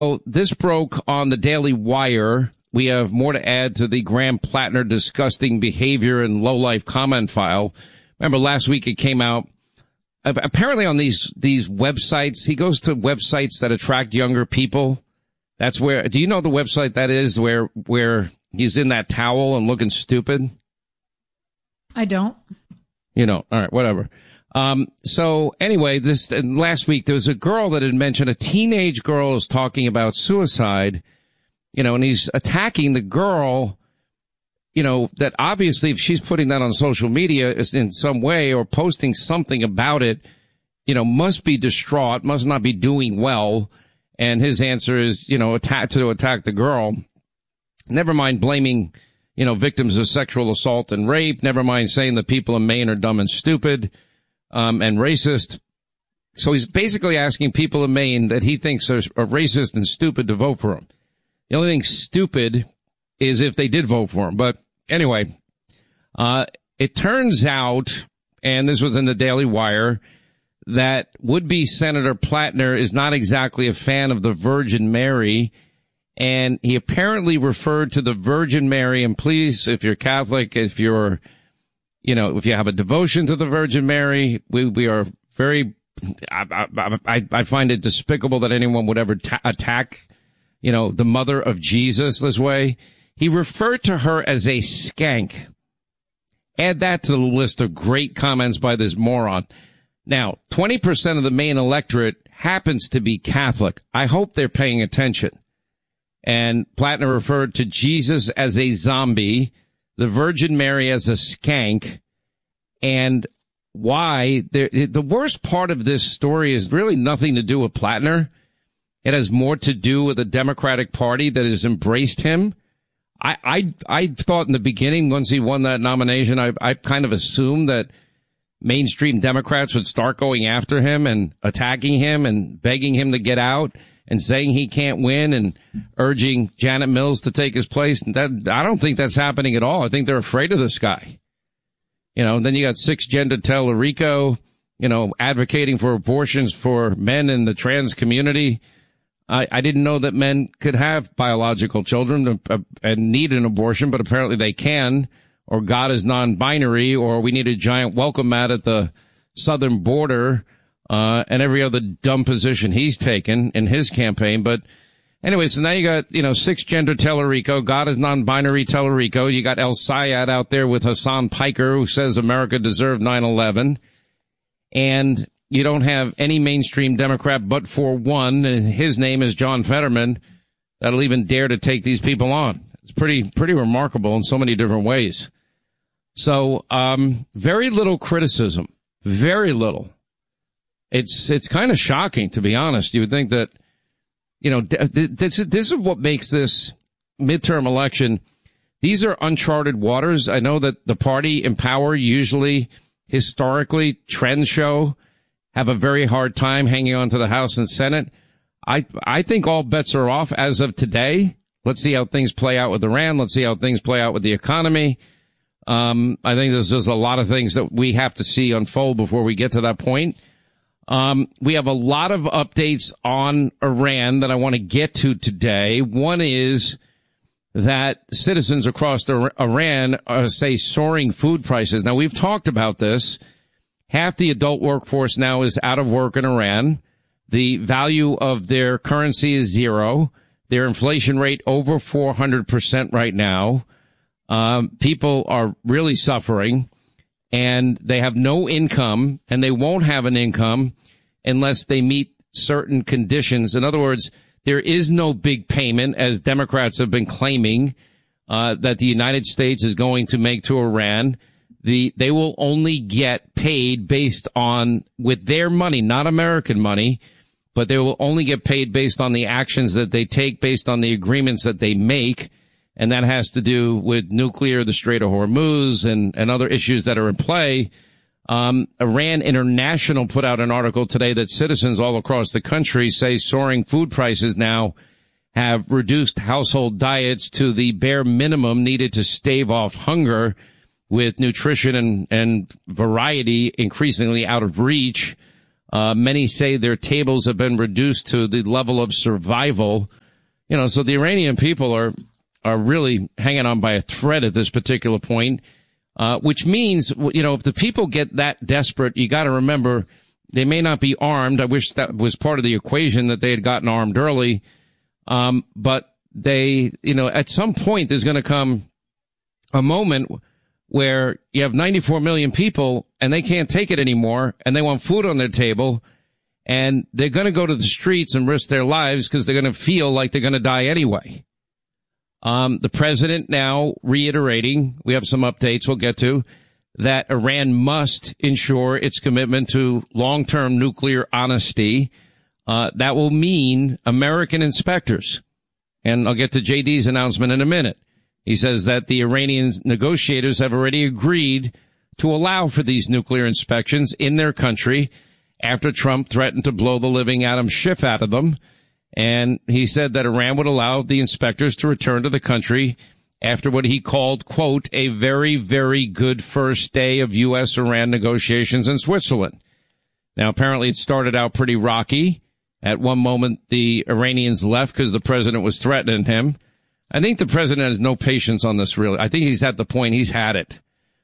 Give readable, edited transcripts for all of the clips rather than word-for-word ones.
Oh, this broke on the Daily Wire. We have more to add to the Graham Plattner disgusting behavior and low-life comment file. Remember last week it came out. Apparently on these websites, he goes to websites that attract younger people. That's where, do you know the website that is where he's in that towel and looking stupid? I don't. You know, all right, whatever. So anyway, last week there was a girl that had mentioned a teenage girl is talking about suicide, you know, and he's attacking the girl, you know, that obviously if she's putting that on social media in some way or posting something about it, you know, must be distraught, must not be doing well. And his answer is, you know, attack the girl. Never mind blaming, you know, victims of sexual assault and rape. Never mind saying that people in Maine are dumb and stupid, and racist. So he's basically asking people in Maine that he thinks are racist and stupid to vote for him. The only thing stupid is if they did vote for him. But anyway, it turns out, and this was in the Daily Wire, that would-be Senator Plattner is not exactly a fan of the Virgin Mary. And he apparently referred to the Virgin Mary, and please, if you're Catholic, if you're, you know, if you have a devotion to the Virgin Mary, we are very, I find it despicable that anyone would ever attack, you know, the mother of Jesus this way. He referred to her as a skank. Add that to the list of great comments by this moron. Now, 20% of the Maine electorate happens to be Catholic. I hope they're paying attention. And Plattner referred to Jesus as a zombie, the Virgin Mary as a skank, and why the worst part of this story is really nothing to do with Plattner. It has more to do with the Democratic Party that has embraced him. I thought in the beginning, once he won that nomination, I kind of assumed that mainstream Democrats would start going after him and attacking him and begging him to get out and saying he can't win and urging Janet Mills to take his place. And I don't think that's happening at all. I think they're afraid of this guy. You know, then you got cisgender Tellerico, you know, advocating for abortions for men in the trans community. I didn't know that men could have biological children and need an abortion, but apparently they can. Or God is non-binary, or we need a giant welcome mat at the southern border, and every other dumb position he's taken in his campaign. But anyway, so now you got, you know, cisgender Tellerico, God is non-binary Tellerico. You got El Sayed out there with Hassan Piker, who says America deserved 9/11. And you don't have any mainstream Democrat but for one, and his name is John Fetterman, that'll even dare to take these people on. It's pretty remarkable in so many different ways. So, very little criticism, very little. It's kind of shocking, to be honest. You would think that, you know, this is what makes this midterm election. These are uncharted waters. I know that the party in power usually, historically, trends show, have a very hard time hanging on to the House and Senate. I think all bets are off as of today. Let's see how things play out with Iran. Let's see how things play out with the economy. I think there's just a lot of things that we have to see unfold before we get to that point. We have a lot of updates on Iran that I want to get to today. One is that citizens across Iran say soaring food prices. Now, we've talked about this. Half the adult workforce now is out of work in Iran. The value of their currency is zero. Their inflation rate over 400% right now. People are really suffering, and they have no income, and they won't have an income unless they meet certain conditions. In other words, there is no big payment, as Democrats have been claiming, that the United States is going to make to Iran. They will only get paid based on, with their money, not American money, but they will only get paid based on the actions that they take, based on the agreements that they make. And that has to do with nuclear, the Strait of Hormuz, and other issues that are in play. Iran International put out an article today that citizens all across the country say soaring food prices now have reduced household diets to the bare minimum needed to stave off hunger, with nutrition and variety increasingly out of reach. Many say their tables have been reduced to the level of survival. So the Iranian people are really hanging on by a thread at this particular point, which means, if the people get that desperate, you got to remember they may not be armed. I wish that was part of the equation, that they had gotten armed early. But they, at some point there's going to come a moment where you have 94 million people and they can't take it anymore and they want food on their table and they're going to go to the streets and risk their lives because they're going to feel like they're going to die anyway. The president now reiterating, we have some updates we'll get to, that Iran must ensure its commitment to long-term nuclear honesty. That will mean American inspectors. And I'll get to JD's announcement in a minute. He says that the Iranian negotiators have already agreed to allow for these nuclear inspections in their country after Trump threatened to blow the living Adam Schiff out of them. And he said that Iran would allow the inspectors to return to the country after what he called, quote, a very, very good first day of U.S.-Iran negotiations in Switzerland. Now, apparently it started out pretty rocky. At one moment, the Iranians left because the president was threatening him. I think the president has no patience on this, really. I think he's at the point he's had it.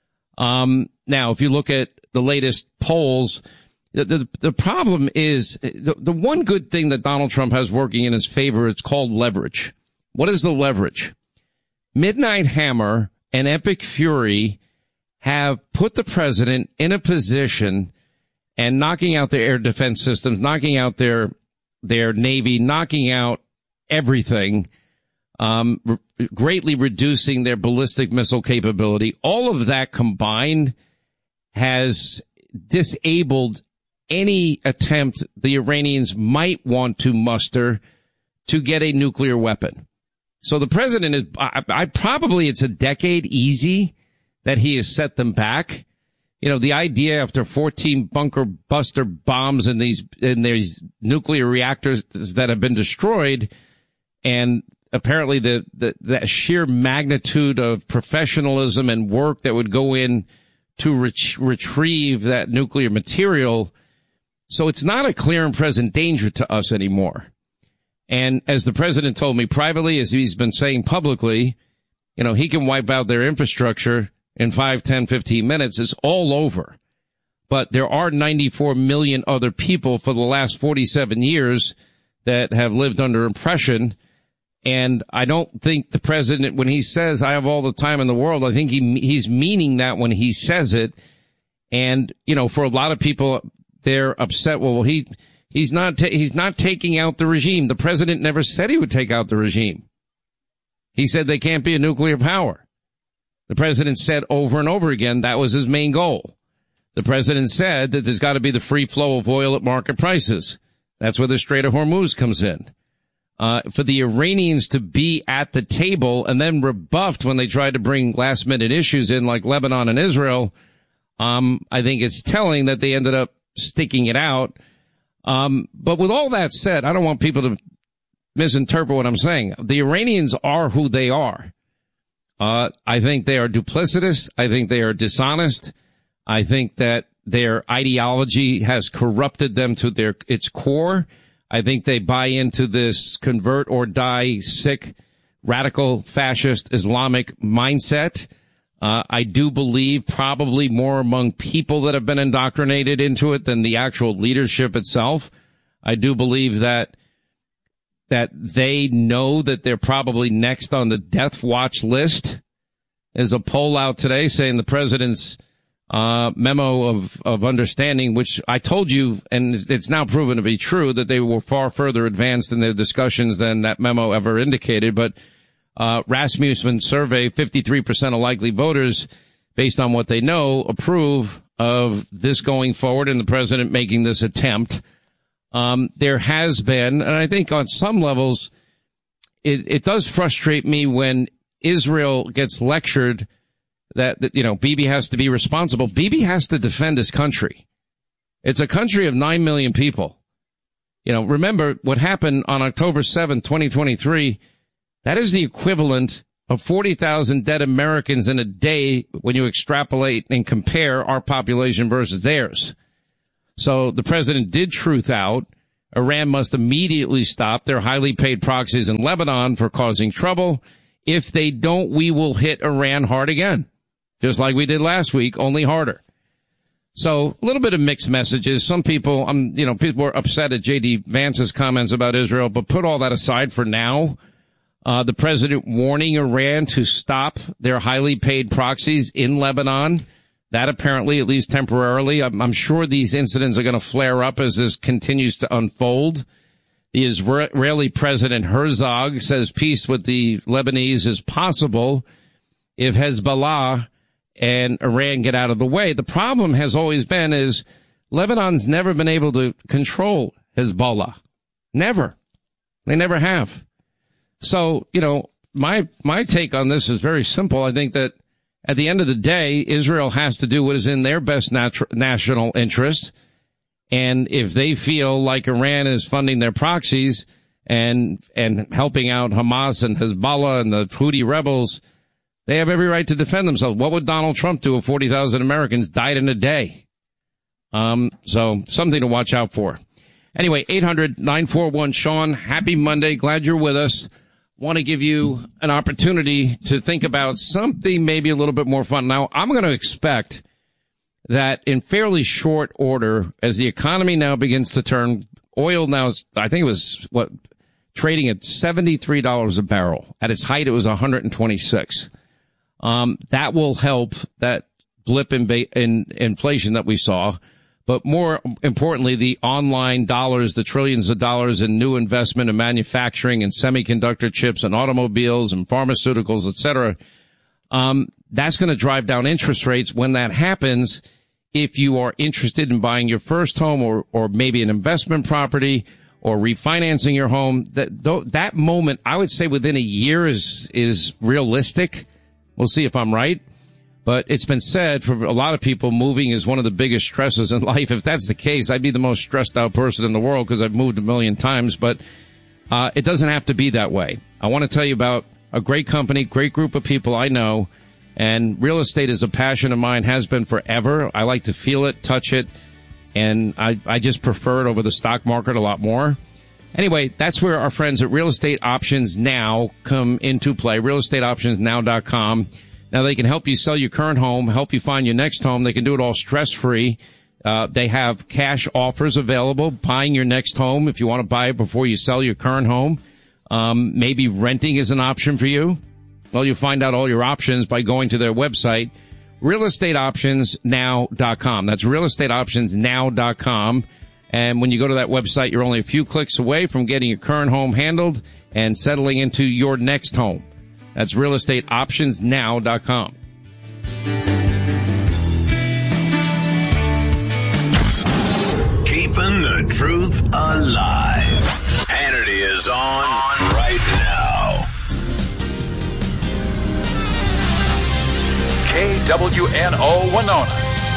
Now, if you look at the latest polls, the problem is the one good thing that Donald Trump has working in his favor, it's called leverage. What is the leverage? Midnight Hammer and Epic Fury have put the president in a position and knocking out their air defense systems, knocking out their Navy, knocking out everything, greatly reducing their ballistic missile capability. All of that combined has disabled any attempt the Iranians might want to muster to get a nuclear weapon. So the president is, probably it's a decade easy that he has set them back. The idea after 14 bunker buster bombs in these nuclear reactors that have been destroyed, and apparently the sheer magnitude of professionalism and work that would go in to retrieve that nuclear material. So it's not a clear and present danger to us anymore. And as the president told me privately, as he's been saying publicly, he can wipe out their infrastructure in 5, 10, 15 minutes. It's all over. But there are 94 million other people for the last 47 years that have lived under oppression. And I don't think the president, when he says, I have all the time in the world, I think he's meaning that when he says it. And, for a lot of people, they're upset. Well, he's not taking out the regime. The president never said he would take out the regime. He said they can't be a nuclear power. The president said over and over again that was his main goal. The president said that there's got to be the free flow of oil at market prices. That's where the Strait of Hormuz comes in. For the Iranians to be at the table and then rebuffed when they tried to bring last-minute issues in like Lebanon and Israel, I think it's telling that they ended up sticking it out. But with all that said, I don't want people to misinterpret what I'm saying. The Iranians are who they are. I think they are duplicitous. I think they are dishonest. I think that their ideology has corrupted them to its core. I think they buy into this convert or die sick, radical, fascist, Islamic mindset. I do believe probably more among people that have been indoctrinated into it than the actual leadership itself. I do believe that they know that they're probably next on the death watch list. There's a poll out today saying the president's memo of understanding, which I told you, and it's now proven to be true, that they were far further advanced in their discussions than that memo ever indicated. But Rasmussen survey, 53% of likely voters, based on what they know, approve of this going forward and the president making this attempt. There has been, and I think on some levels, it does frustrate me when Israel gets lectured that Bibi has to be responsible. Bibi has to defend his country. It's a country of 9 million people. Remember what happened on October 7th, 2023. That is the equivalent of 40,000 dead Americans in a day when you extrapolate and compare our population versus theirs. So the president did truth out. Iran must immediately stop their highly paid proxies in Lebanon for causing trouble. If they don't, we will hit Iran hard again, just like we did last week, only harder. So a little bit of mixed messages. Some people, people were upset at J.D. Vance's comments about Israel, but put all that aside for now. The president warning Iran to stop their highly paid proxies in Lebanon. That apparently, at least temporarily, I'm sure these incidents are going to flare up as this continues to unfold. The Israeli President Herzog says peace with the Lebanese is possible if Hezbollah and Iran get out of the way. The problem has always been is Lebanon's never been able to control Hezbollah. Never. They never have. So, my take on this is very simple. I think that at the end of the day, Israel has to do what is in their best national interest. And if they feel like Iran is funding their proxies and helping out Hamas and Hezbollah and the Houthi rebels, they have every right to defend themselves. What would Donald Trump do if 40,000 Americans died in a day? So something to watch out for. Anyway, 800-941-SEAN. Happy Monday. Glad you're with us. Want to give you an opportunity to think about something maybe a little bit more fun. Now, I'm going to expect that in fairly short order, as the economy now begins to turn, oil now is, I think it was, trading at $73 a barrel. At its height, it was 126. That will help that blip in inflation that we saw. But more importantly, the online dollars, the trillions of dollars in new investment in manufacturing and semiconductor chips and automobiles and pharmaceuticals, et cetera, that's going to drive down interest rates. When that happens, if you are interested in buying your first home or maybe an investment property or refinancing your home, that moment, I would say within a year is realistic. We'll see if I'm right. But it's been said for a lot of people, moving is one of the biggest stresses in life. If that's the case, I'd be the most stressed out person in the world because I've moved a million times. But it doesn't have to be that way. I want to tell you about a great company, great group of people I know. And real estate is a passion of mine, has been forever. I like to feel it, touch it. And I just prefer it over the stock market a lot more. Anyway, that's where our friends at Real Estate Options Now come into play. RealestateOptionsNow.com. Now, they can help you sell your current home, help you find your next home. They can do it all stress-free. They have cash offers available, buying your next home if you want to buy it before you sell your current home. Maybe renting is an option for you. Well, you'll find out all your options by going to their website, realestateoptionsnow.com. That's realestateoptionsnow.com. And when you go to that website, you're only a few clicks away from getting your current home handled and settling into your next home. That's realestateoptionsnow.com. Keeping the truth alive. Hannity is on right now. KWNO Winona.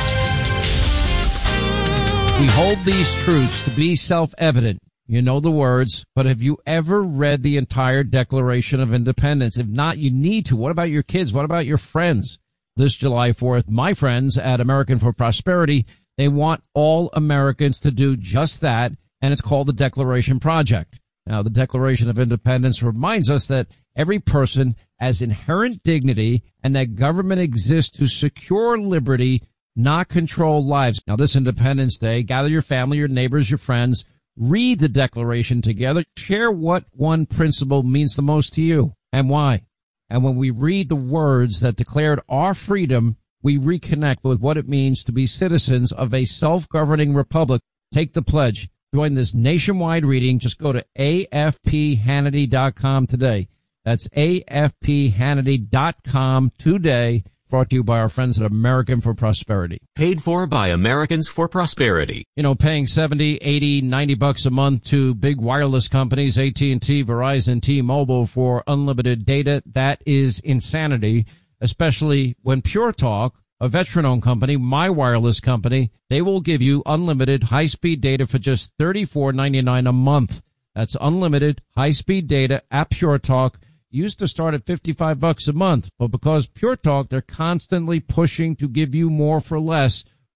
We hold these truths to be self-evident. You know the words, but have you ever read the entire Declaration of Independence? If not, you need to. What about your kids? What about your friends? This July 4th, my friends at American for Prosperity, they want all Americans to do just that, and it's called the Declaration Project. Now, the Declaration of Independence reminds us that every person has inherent dignity and that government exists to secure liberty, not control lives. Now, this Independence Day, gather your family, your neighbors, your friends, read the Declaration together. Share what one principle means the most to you and why. And when we read the words that declared our freedom, we reconnect with what it means to be citizens of a self-governing republic. Take the pledge. Join this nationwide reading. Just go to afphannity.com today. That's afphannity.com today. Brought to you by our friends at American for Prosperity. Paid for by Americans for Prosperity. You know, paying $70, $80, $90 a month to big wireless companies, AT&T, Verizon, T-Mobile for unlimited data, that is insanity, especially when Pure Talk, a veteran-owned company, my wireless company, they will give you unlimited high-speed data for just $34.99 a month. That's unlimited high-speed data at Pure Talk. Used to start at $55 a month, but because Pure Talk, they're constantly pushing to give you more for less.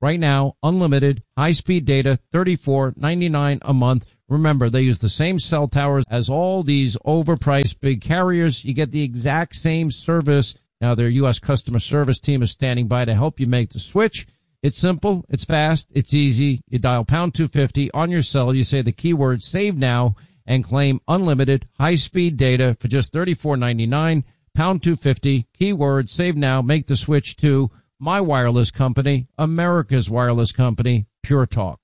Right now, unlimited, high-speed data, $34.99 a month. Remember, they use the same cell towers as all these overpriced big carriers. You get the exact same service. Now, their U.S. customer service team is standing by to help you make the switch. It's simple, it's fast, it's easy. You dial pound 250 on your cell. You say the keyword save now and claim unlimited high-speed data for just $34.99. Pound 250, keyword save now. Make the switch to my wireless company, America's wireless company, Pure Talk.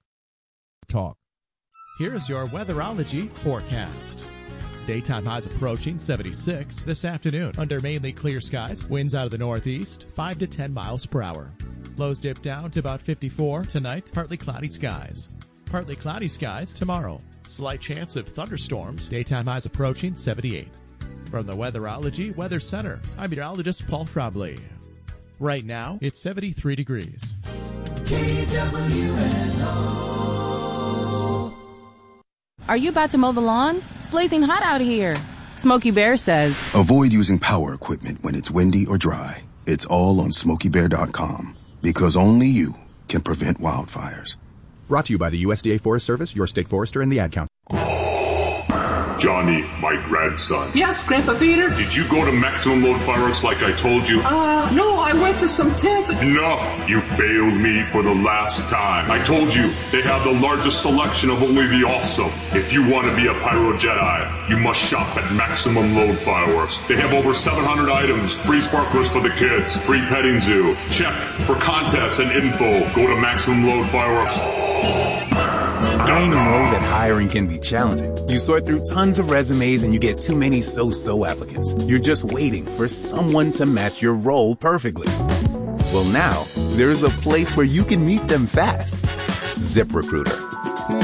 Here's your weatherology forecast. Daytime highs approaching 76 this afternoon under mainly clear skies. Winds out of the northeast, 5 to 10 miles per hour. Lows dip down to about 54 tonight. Partly cloudy skies. Partly cloudy skies tomorrow. Slight chance of thunderstorms. Daytime highs approaching 78. From the Weatherology Weather Center, I'm meteorologist Paul Frobley. Right now, it's 73 degrees. Are you about to mow the lawn? It's blazing hot out here. Smokey Bear says, avoid using power equipment when it's windy or dry. It's all on SmokeyBear.com, because only you can prevent wildfires. Brought to you by the USDA Forest Service, your state forester, and the Ad Council. Johnny, my grandson. Yes, Grandpa Peter? Did you go to Maximum Load Fireworks like I told you? No, I went to some tents. Enough! You failed me for the last time. I told you, they have the largest selection of only the awesome. If you want to be a Pyro Jedi, you must shop at Maximum Load Fireworks. They have over 700 items, free sparklers for the kids, free petting zoo. Check for contests and info. Go to Maximum Load Fireworks. I know that hiring can be challenging. You sort through tons of resumes and you get too many so-so applicants. You're just waiting for someone to match your role perfectly. Well, now, there's a place where you can meet them fast. ZipRecruiter.